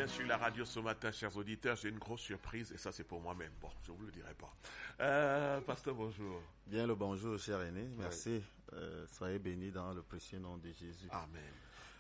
bien sur la radio ce matin, chers auditeurs. J'ai une grosse surprise et ça c'est pour moi-même. Bon, je ne vous le dirai pas. Pasteur, bonjour. Bien le bonjour, cher aîné. Merci. Soyez bénis dans le précieux nom de Jésus. Amen.